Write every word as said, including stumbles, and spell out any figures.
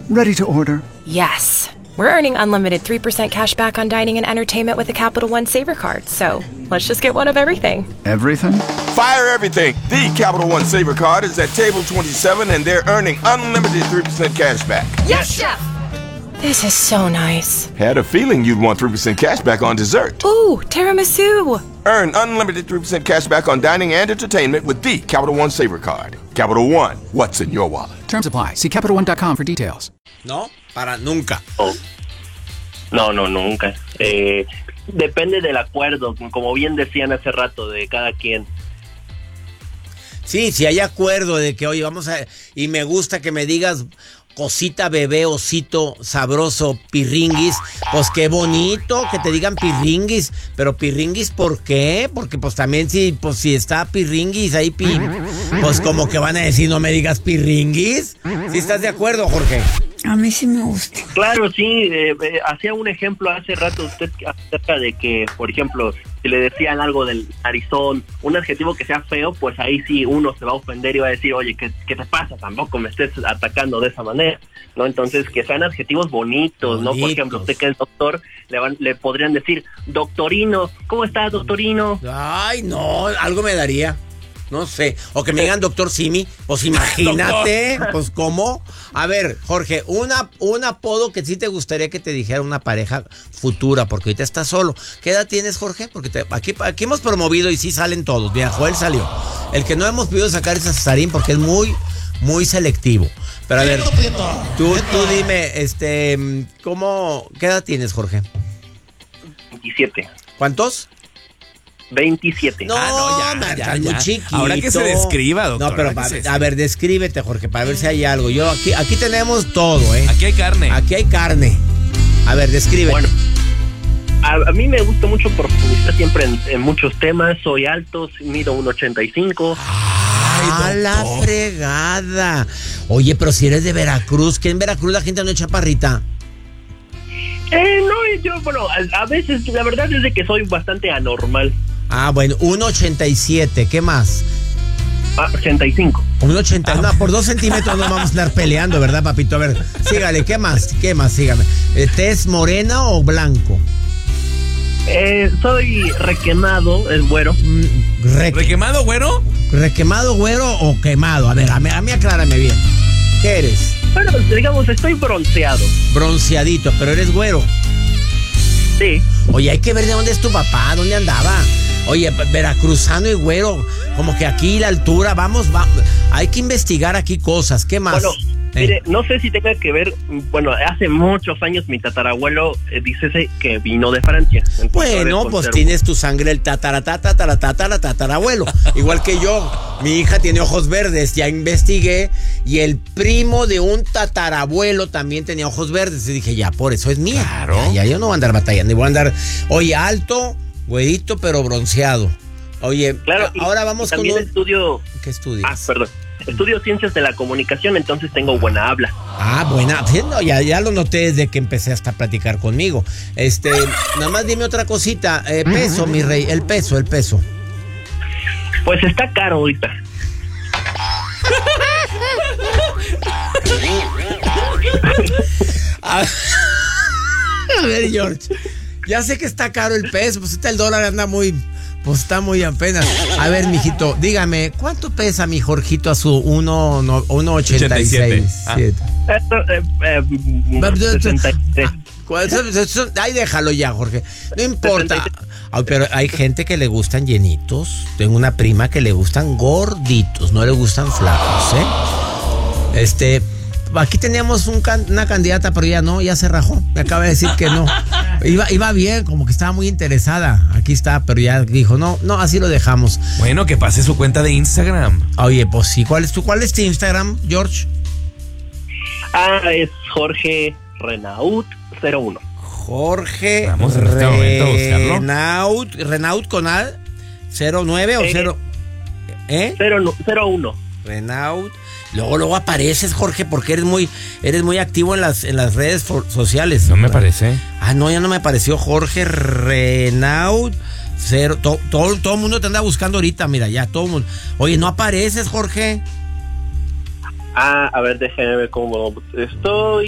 Ready to order. Yes. We're earning unlimited three percent cash back on dining and entertainment with a Capital One Saver card. So let's just get one of everything. Everything? Fire everything. The Capital One Saver card is at table twenty-seven and they're earning unlimited three percent cash back. Yes, Chef! This is so nice. Had a feeling you'd want three percent cash back on dessert. Ooh, tiramisu! Earn unlimited three percent cash back on dining and entertainment with the Capital One Saver card. Capital One, what's in your wallet? Terms apply. See Capital One dot com for details. No, para nunca. Oh. No, no, nunca. Eh, depende del acuerdo, como bien decían hace rato, de cada quien. Sí, si hay acuerdo de que, oye, vamos a... Y me gusta que me digas cosita, bebé, osito, sabroso, pirringuis. Pues qué bonito que te digan pirringuis. Pero pirringuis, ¿por qué? Porque pues también si, pues, si está pirringuis ahí, pi, pues como que van a decir, no me digas pirringuis. ¿Sí estás de acuerdo, Jorge? A mí sí me gusta. Claro, sí, eh, eh, hacía un ejemplo hace rato usted acerca de que, por ejemplo, si le decían algo del narizón, un adjetivo que sea feo, pues ahí sí uno se va a ofender y va a decir, oye, ¿qué, qué te pasa? Tampoco me estés atacando de esa manera, ¿no? Entonces, que sean adjetivos bonitos, bonitos. ¿no? Por ejemplo, usted que es doctor, le, van, le podrían decir, doctorino, ¿cómo estás, doctorino? Ay, no, algo me daría. No sé, o que me digan doctor Simi, pues imagínate, pues cómo. A ver, Jorge, una, un apodo que sí te gustaría que te dijera una pareja futura, porque ahorita estás solo. ¿Qué edad tienes, Jorge? Porque te, aquí, aquí hemos promovido y sí salen todos. Mira, Joel salió. El que no hemos podido sacar es a Cesarín porque es muy, muy selectivo. Pero a ver, tú, tú dime, este, ¿cómo, qué edad tienes, Jorge? veintisiete. ¿Cuántos? veintisiete. No, ah, no, ya, ya, ya, muy ya. chiquito. Ahora que se describa, doctor. No, pero pa, a ver, descríbete, Jorge, para ver si hay algo. Yo aquí, aquí tenemos todo, ¿eh? Aquí hay carne. Aquí hay carne. A ver, descríbete. Bueno, a, a mí me gusta mucho profundizar siempre en, en muchos temas. Soy alto, mido uno ochenta y cinco. ¡Ah, la fregada! Oye, pero si eres de Veracruz, ¿qué en Veracruz la gente no es chaparrita? Eh, no, yo, bueno, a, a veces la verdad es de que soy bastante anormal. Ah, bueno, uno ochenta y siete, ¿qué más? Ah, ochenta y cinco. uno ochenta, ah, no, por dos centímetros no vamos a estar peleando, ¿verdad, papito? A ver, sígale, ¿qué más? ¿Qué más? Sígame. ¿Tez morena o blanco? Eh, soy requemado, es güero. Re- ¿Requemado, güero? ¿Requemado, güero o quemado? A ver, a mí, a mí aclárame bien. ¿Qué eres? Bueno, digamos, estoy bronceado. Bronceadito, pero eres güero. Sí. Oye, hay que ver de dónde es tu papá, dónde andaba. Oye, veracruzano y güero, como que aquí la altura, vamos, vamos, hay que investigar aquí cosas. ¿Qué más? Bueno, eh. mire, no sé si tenga que ver, bueno, hace muchos años mi tatarabuelo eh, dice que vino de Francia. Entonces, bueno, pues tienes tu sangre el tataratata, tataratata, tatarabuelo. Igual que yo, mi hija tiene ojos verdes, ya investigué, y el primo de un tatarabuelo también tenía ojos verdes. Y dije, ya, por eso es mía. Claro. Ya, ya yo no voy a andar batallando, y voy a andar, oye, alto, güerito, pero bronceado. Oye, claro, ahora vamos con un... estudio. ¿Qué estudias? Ah, perdón. Estudio ciencias de la comunicación, entonces tengo buena habla. Ah, buena. No, ya, ya lo noté desde que empecé hasta a platicar conmigo. Este, nada más dime otra cosita. Eh, peso, mi rey, el peso, el peso. Pues está caro ahorita. a, a ver, George. Ya sé que está caro el peso, pues ahorita el dólar anda muy, pues está muy apenas. A ver, mijito, dígame, ¿cuánto pesa mi Jorgito a su uno ochenta y seis? Ah. Eh, eh, sesenta y tres. Ay, déjalo ya, Jorge. No importa. Ay, pero hay gente que le gustan llenitos. Tengo una prima que le gustan gorditos, no le gustan flacos, ¿eh? Este, aquí teníamos un can, una candidata, pero ya no, ya se rajó. Me acaba de decir que no. Iba, iba bien, como que estaba muy interesada. Aquí está, pero ya dijo, no, no, así lo dejamos. Bueno, que pase su cuenta de Instagram. Oye, pues sí, ¿cuál es tu, cuál es tu Instagram, George? Ah, es Jorge Renaud cero uno. Jorge Vamos en este momento a buscarlo. Renaud, Renaud con A, cero nueve o eh, cero, ¿eh? cero uno. Renaud. Luego, luego apareces, Jorge, porque eres muy, eres muy activo en las, en las redes for, sociales. No me parece. Ah, no, ya no me apareció Jorge Renaud. Cero, to, todo, todo el mundo te anda buscando ahorita, mira, ya todo el mundo. Oye, ¿no apareces, Jorge? Ah, a ver, déjame ver cómo estoy.